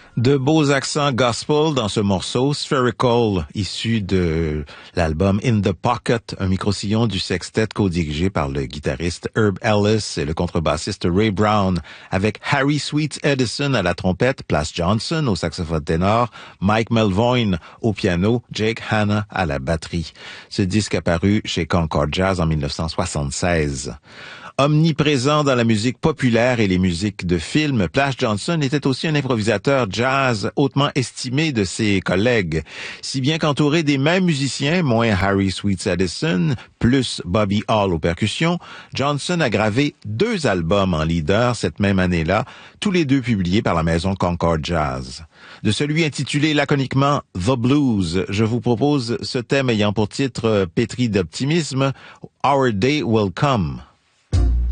De beaux accents gospel dans ce morceau, Spherical, issu de l'album In the Pocket, un micro-sillon du sextet co-dirigé par le guitariste Herb Ellis et le contrebassiste Ray Brown, avec Harry Sweets Edison à la trompette, Plas Johnson au saxophone ténor, Mike Melvoin au piano, Jake Hanna à la batterie. Ce disque apparu chez Concord Jazz en 1976. Omniprésent dans la musique populaire et les musiques de films, Plas Johnson était aussi un improvisateur jazz hautement estimé de ses collègues, si bien qu'entouré des mêmes musiciens, moins Harry Sweets Edison, plus Bobby Hall aux percussions, Johnson a gravé 2 albums en leader cette même année-là, tous les 2 publiés par la maison Concord Jazz. De celui intitulé laconiquement The Blues, je vous propose ce thème ayant pour titre pétri d'optimisme, Our Day Will Come.